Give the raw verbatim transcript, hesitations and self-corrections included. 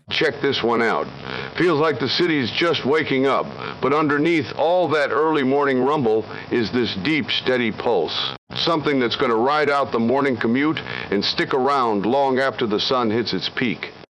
Check this one out. Feels like the city's just waking up, but underneath all that early morning rumble is this deep, steady pulse. Something that's going to ride out the morning commute and stick around long after the sun hits its peak.